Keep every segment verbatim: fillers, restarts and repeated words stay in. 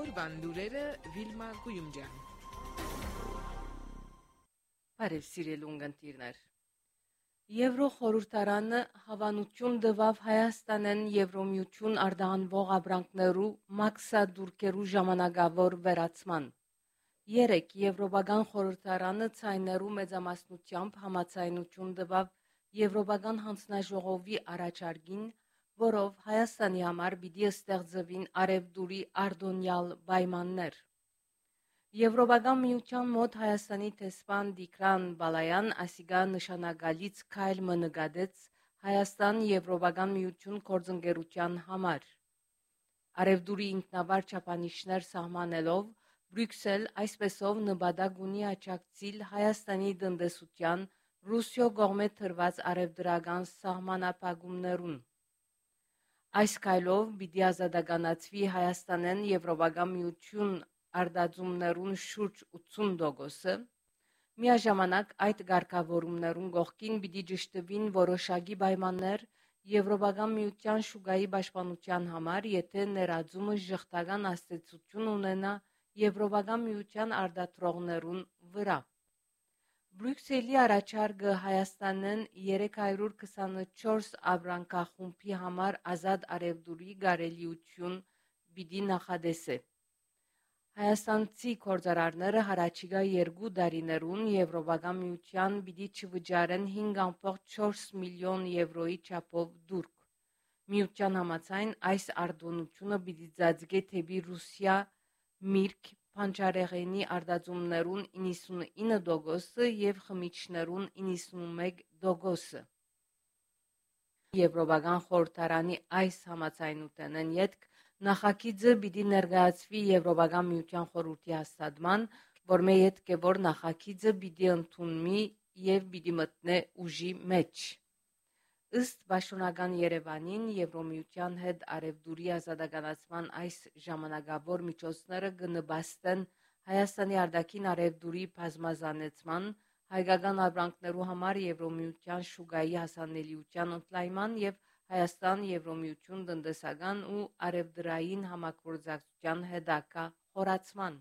Օրվան լուրերը Վիլմա Գույումջյան։ Բարև սիրելի ունգընտիրներ։ Եվրոխորհրդարանը հավանություն տվավ Հայաստանեն Եվրոմիություն արտահանվող ապրանքներու մաքսադուրկերու ժամանակավոր վերացման։ Երեք Եվրոպական խորհրդարանը ցայներու մեծամասնությամբ համաձայնություն տվավ Եվրոպական հանձնաժողովի առաջարկին, որով Հայաստանի համար պիտի ստեղծվին արևդուրի արտոնյալ պայմաններ։ Եվրոպական միության մոտ Հայաստանի տեսփան Տիգրան Բալայան ասիգա նշանակալից քայլ մնկատեց Հայաստան Եվրոպական միություն գործընկերության համար։ Արևդուրի ինքնավար չափանիշներ սահմանելով Բրյուսել այսպեսով նպատակ ունի աջակցել Հայաստանի տնտեսության Ռուսիո կողմէ տրված արևդրական սահմանափակումներուն։ Այս քայլով պիտի ազատականացվի Հայաստանեն Եվրոպական միություն արտադրումներուն շուրջ ութսուն տոկոսը, միաժամանակ այդ կարգավորումներուն կողքին պիտի ճշտվին որոշակի պայմաններ Եվրոպական միության շուկայի պաշտպանության համար, եթե ներածումը ժխտական ազդեցություն ունենա Եվրոպական միության արտադրողներուն վրա։ Բրյուսելի առաջարկը Հայաստանեն երեք հարյուր քսանչորս ապրանքախումբի համար ազատ արևդուրի կարելիություն պիտի նախադեսե։ Հայաստանցի գործարարները հառաջիկա երկու տարիներուն Եվրոպական միության պիտի չվճարեն հինգ կoma չորս միլիոն եվրոյի չափով դուրք։ Միության համաձայն այս արտոնությունը պիտի ծածկե թեպի Ռուսիա միրգ բանջարեղենի արտադրումներուն իննսունինը տոկոսը եւ խմիչքներուն իննսունմեկ տոկոսը։ Եվրոպական խորհրդարանի այս համաձայնութենեն ետք նախագիծը պիտի ներկայացվի Եվրոպական միության խորհրդի հաստատման, որ մե ետք է որ նախագիծը պիտի ընդունվի եւ պիտի մտնե ուժի մեջ։ Ըստ Պաշտոնական Երևանին Եվրոմիության հետ արևդուրի ազատականացման այս ժամանակավոր միջոցները կնպաստեն Հայաստանի արտաքին արևդուրի բազմազանեցման, հայկական ապրանքներու համար Եվրոմիության շուկայի հասանելիության ընդլայնման եւ Հայաստան Եվրոմիություն տնտեսական ու արևդրային համագործակցության հետագա խորացման։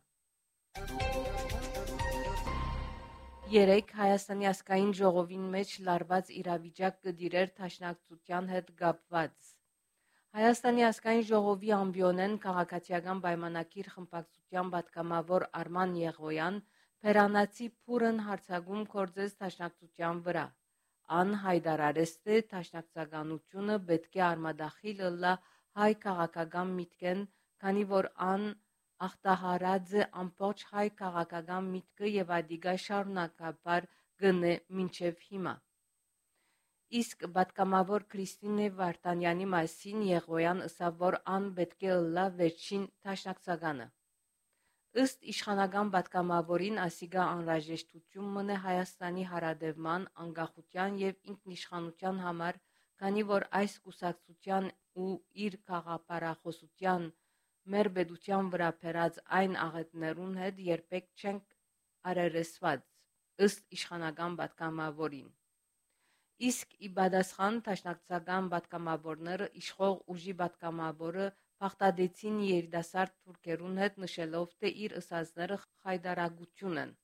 Երեք Հայաստանի ազգային ժողովին մեջ լարված իրավիճակ կդիրեր դաշնակցության հետ կապված։ Հայաստանի ազգային ժողովի ամբիոնեն քաղաքացիական պայմանագիր խմբակցության պատգամավոր Արման Եղոյան Փերանացի փուրն հարցակում կործեց դաշնակցության վրա։ Ան հայտարարեց, թե դաշնակցականությունը պետք է արմատախիլ ըլլա հայ քաղաքական միտքեն, քանի որ ան ախտահարած է ամբողջ հայ քաղաքական միտքը եւ ադիգա շարունակաբար գնե մինչեւ հիմա։ Իսկ պատգամավոր Քրիստինե Վարդանյանի մասին Եղոյան ըսավ, որ ան պետք է ըլլա վերջին դաշնակցականը։ Ըստ իշխանական պատգամավորին ասիգա անհրաժեշտություն մնե Հայաստանի հարադևման, անկախության եւ ինքնիշխանության համար, քանի որ այս կուսակցության ու իր քաղաքապարախոսության մեր պետության վրա բերած այն աղետներուն հետ երբեք չենք արերեսված, ըստ իշխանական պատգամավորին։ Իսկ ի պատասխան դաշնակցական պատգամավորները իշխող ուժի պատգամավորը փախտադեցին երիտասարդ թուրքերուն հետ, նշելով, թե իր ըսածները խայտարակություն են։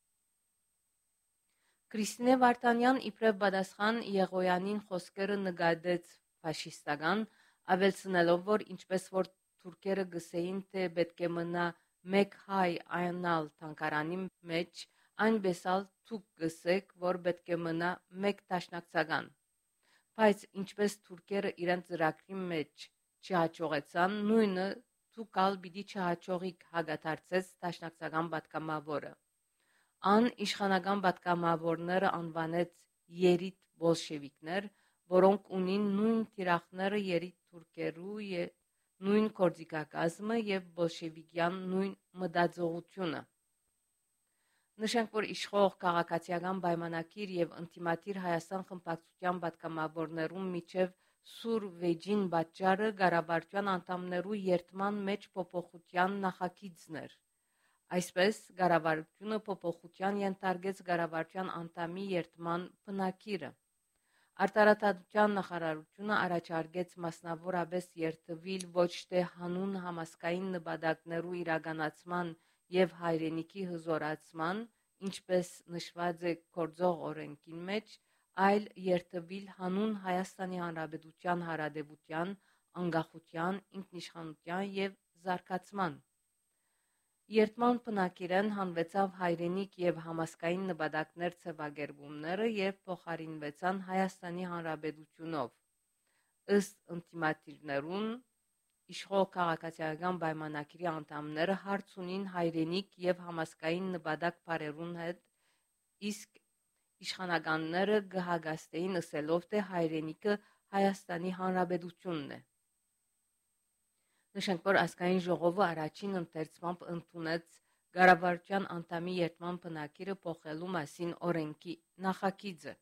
Քրիստինե Վարդանյան իբրև պատասխան Եղոյանին խոսքերը նկատեց ֆաշիստական, ավելցնելով, որ ինչպես որ թուրքերը գսեին, թե պետք է մնա մեկ հայ այնալ թանկարանի մեջ, այնպես ալ թուք գսեք, որ պետք է մնա մեկ դաշնակցական։ Բայց ինչպես թուրքերը իրենց ծրագրի մեջ չհաջողեցան, նույնը թուք ալ պիտի չհաջողիկ, հագադարձեց դաշնակցական պատգամավորը։ Ան իշխանական պատգամավորները անվանեց երիտ բոլշևիկներ, որոնք ունին նույն թիրախները երիտ թուրքերու եւ նույն գործիքակազմը եւ բոլշևիկյան նույն մտածողությունը։ Նշենք, որ իշխող քաղաքացիական պայմանագիր եւ ինտիմատիր Հայաստան խմբակցության պատգամավորներուն միջև սուր վեճին պատճառը կառավարության անդամներու երթման մեջ փոփոխության նախագիծն էր։ Այսպես կառավարությունը փոփոխության ենթարկեց կառավարության անդամի երթման բնակիրը։ Արտարադատության նախարարությունը առաջարկեց մասնավորապես երթվիլ ոչ թե հանուն համասկային նպատակներու իրականացման եւ հայրենիքի հզորացման, ինչպես նշված է գործող օրենքին մեջ, այլ երթվիլ հանուն Հայաստանի Հանրապետության հարադեպության, անկախության, ինքնիշխանության եւ զարգացման։ Երթման բնակիրեն հանվեցավ հայրենիք եւ համասկային նպատակներ ցավագերբումները եւ փոխարինվեցան Հայաստանի Հանրապետությունով։ Ըստ ինտիմատիվներուն իշխող քաղաքացիական պայմանագրի անդամները հարց ունին հայրենիք եւ համասկային նպատակ բարերուն հետ, իսկ իշխանականները գահագաստեին ըսելով թե հայրենիքը Հայաստանի Հանրապետությունն է։ Նշենք, որ ազգային ժողովը առաջին ընթերցմամբ ընդունեց կառավարության անդամի երթման բնակիրը փոխելու մասին օրենքի նախագիծը։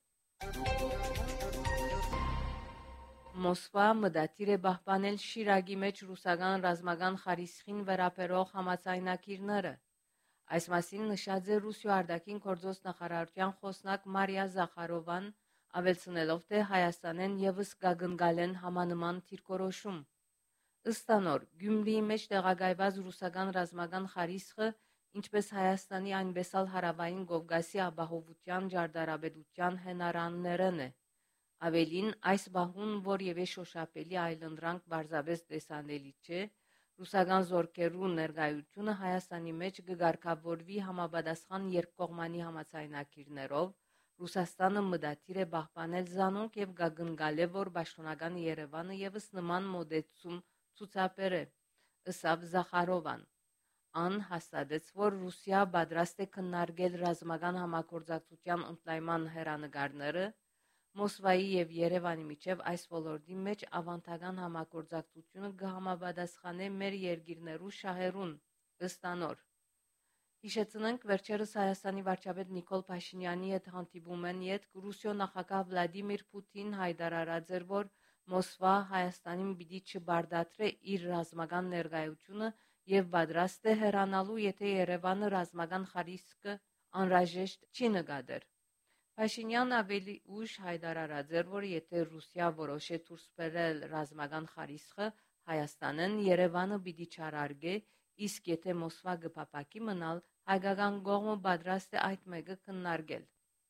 Մոսկվա մտադիր է պահպանել Շիրակի մեջ ռուսական ռազմական խարիսխին վերաբերող համաձայնագիրները։ Այս մասին նշած է Ռուսիա արտաքին գործոս նախարարության խոսնակ Մարիա Զախարովան, ավելցնելով, թե Հայաստանեն եւս կգնկալեն համանման դիրքորոշում։ Ըստ անոր, Գյումրիի մեջ տեղակայված ռուսական ռազմական խարիսխը, ինչպես Հայաստանի, այնպես էլ Հարավային Կովկասի ապահովության ջարդարապետության հենարաններն է։ Ավելին, այս բահուն որևէ շոշափելի այլընտրանք պարզապես տեսանելի չէ, ռուսական զորքերու ներկայությունը Հայաստանի մեջ կգարկավորվի համապատասխան երկկողմանի համաձայնագիրներով, Ռուսաստանը մտադիր է պահպանել զանոնք եւ կգնկալե, որ պաշտոնական Երևանը եւս նման մոդեցում ցուցաբերե, ըսավ Զախարովան։ Ան հաստատեց, որ Ռուսիա պատրաստ է քննարկել ռազմական համագործակցության ընդլայնման հեռանկարները, Մոսկվայի եւ Երևանի միջև այս ոլորտի մեջ ավանդական համագործակցությունը կհամապատասխանե մեր երկիրներու շահերուն, ըստ անոր։ Հիշեցնենք, վերջերս Հայաստանի վարչապետ Նիկոլ Փաշինյանի հետ հանդիպում են ետք Ռուսիո նախագահ Վլադիմիր Պուտին հայտարարած էր, որ Մոսկվա Հայաստանին պիտի չբարդատրե իր ռազմական ներկայությունը եւ պատրաստ է հեռանալու, եթե Երևանը ռազմական խարիսքը անհրաժեշտ չի նկատեր։ Փաշինյանը ավելի ուշ հայտարարած էր, որ եթե Ռուսիա որոշե դուրս բերել ռազմական խարիսխը, Հայաստանն Երևանը պիտի չարարգե, իսկ եթե Մոսկվա կփապակի մնալ, հայկական կողմը պատրաստ է այդ մեկը քննարկել։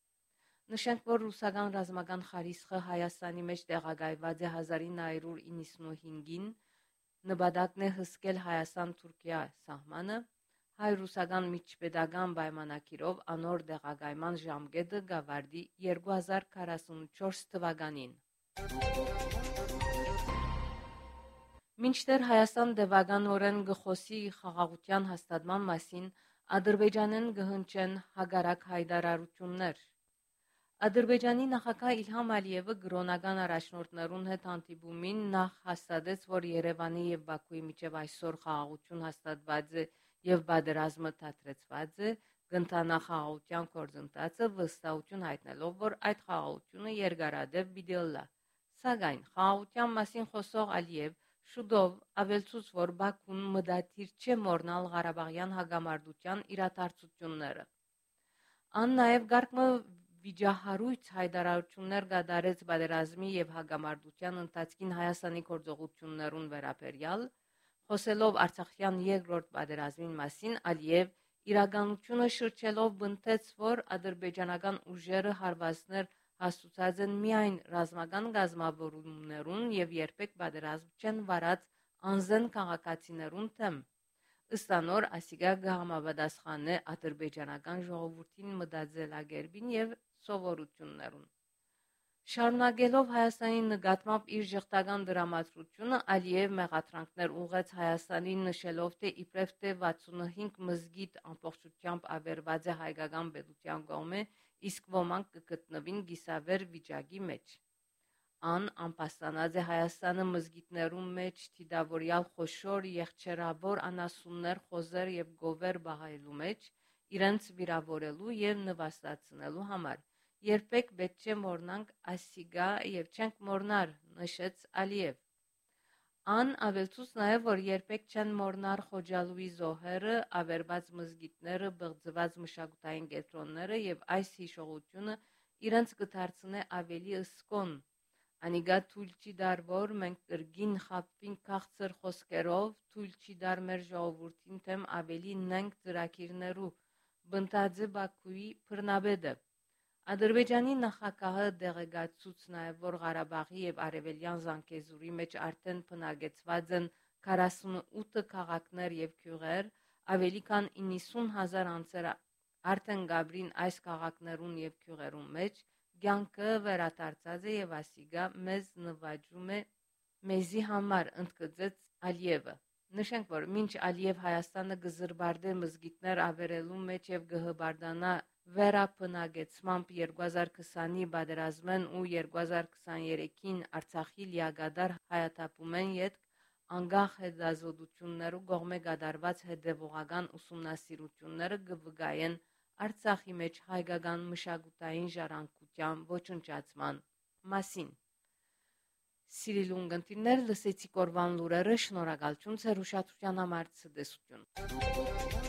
Նշենք, որ ռուսական ռազմական խարիսխը Հայաստանի մեջ տեղակայված է հազար ինը հարյուր իննսունհինգին, նպատակն է հսկել Հայաստան-Թուրքիա սահմանը, հայ-ռուսական միջպետական պայմանագիրով անոր տեղակայման ժամկետը կավարտի երկու հազար քառասունուչորս թվականին։ Մինչդեռ Հայաստան դեպականորեն գխոսի խաղաղության հաստատման մասին, Ադրբեջանեն կհնչեն հակառակ հայտարարություններ։ Ադրբեջանի նախագահ Իլհամ Ալիևը գրոնական առաջնորդներուն հետ հանդիպումին նախ հաստատեց, որ Երևանի եւ Բաքուի միջև այսօր խաղաղություն հաստատված է եւ պատերազմը դադրեցված է, կընթանա խաղաղության գործընթացը, վստահություն հայտնելով, որ այդ խաղաղությունը երկարատև պիտի ըլլա։ Սակայն խաղաղության մասին խոսող Ալիև շուտով ավելցուց, որ Բաքուն մտադիր չէ մոռնալ Ղարաբաղյան հակամարտության իրադարձությունները։ Ան նաեւ գարկմը վիճահարույց հայտարարություններ կատարեց պատերազմի եւ հակամարտության ընթացքին Հայաստանի գործողություններուն վերաբերյալ, խոսելով Արցախյան երկրորդ պատերազմին մասին, Ալիև իրականությունը շրջելով բնթեց, որ ադրբեջանական ուժերը հարվածներ հասցուցած են միայն ռազմական գազམ་ավորումներուն եւ երբեք պատերազմ չեն վարած անզեն քաղաքացիներուն թեմ։ Ըստ անոր, ասիգա կհամապատասխանե ադրբեջանական ժողովրդին մտածելակերպին եւ սովորություններուն։ Շարունակելով Հայաստանի նկատմամբ իր ժխտական դրամատրությունը, Ալիև մեղադրանքներ ուղղեց Հայաստանին, նշելով, թե իբրև թե վաթսունհինգ մզգիթ ամբողջությամբ ավերված է հայկական պետության կողմէ, իսկ ոմանք կգտնվին գիսավեր վիճակի մեջ։ Ան անպաստանած է Հայաստանը մզգիթներում մեջ թիդավորյալ խոշոր եղջերավոր անասուններ, խոզեր եւ գովեր բահայելու մեջ, իրենց վիրավորելու եւ նվաստացնելու համար։ Երբեք պետք չէ մոռնանք ասիգա եւ չենք մոռնար, նշեց Ալիև։ Ան ավելցուց նաեւ, որ երբեք չեն մոռնար Խոջալուի զոհերը, ավերված մզգիթները, բղձված մշակութային կենտրոնները եւ այս հիշողությունը իրենց կդարձնե ավելի ըսկոն։ Անիգա թույլ չի դար, որ մենք կրգին խապվինք քաղցր խոսքերով, թույլ չի դար մեր ժողովրդին թեմ ավելի նենք ծրագիրներու, բնտաձե Բաքուի բռնաբեդը։ Ադրբեջանի նախագահը դեղեկացուց նաև, որ Ղարաբաղի եւ Արևելյան Զանգեզուրի մեջ արդեն բնակեցված են քառասունութ քաղաքներ եւ գյուղեր, ավելի քան իննսուն հազար անձեր արդեն գաբրին այս քաղաքներուն եւ գյուղերուն մեջ, կյանքը վերադարձած է եւ ասիգա մեզ նվաճում է մեզի համար, ընդգծեց Ալիևը։ Նշենք, որ մինչ Ալիև Հայաստանը գզրբարդե մզգիթներ ավերելու մեջ եւ գհբարդանա վերապնագեցմամբ երկու հազար քսանի բادرազմեն ու երկու հազար քսաներեքին Արցախի լիագադար հայաթափումեն յետ անգախ հետազոտություններու կողմէ կատարված հետևողական ուսումնասիրությունները կվգայեն Արցախի մեջ հայկական մշակութային ժառանգության ոչնչացման մասին։ Սիրելի ունգընտիրներ, լսեցիք օրվան լուրերը, շնորհակալություն ձեր ուշադրության համար, ցտեսություն։